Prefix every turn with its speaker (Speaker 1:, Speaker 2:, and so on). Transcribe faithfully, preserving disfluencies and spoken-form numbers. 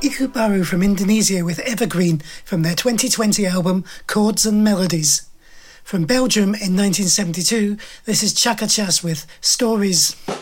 Speaker 1: Iku Baru from Indonesia with Evergreen from their twenty twenty album Chords and Melodies. From Belgium in nineteen seventy-two, this is Chaka Chas with Stories.